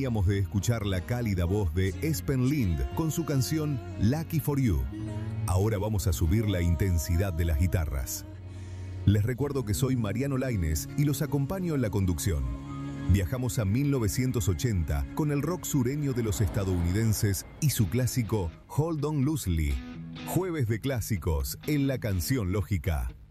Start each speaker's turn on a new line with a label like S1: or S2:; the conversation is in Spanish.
S1: Veníamos de escuchar la cálida voz de Espen Lind con su canción Lucky for You. Ahora vamos a subir la intensidad de las guitarras. Les recuerdo que soy Mariano Lainez y los acompaño en la conducción. Viajamos a 1980 con el rock sureño de los estadounidenses y su clásico Hold On Loosely. Jueves de clásicos en La Canción Lógica.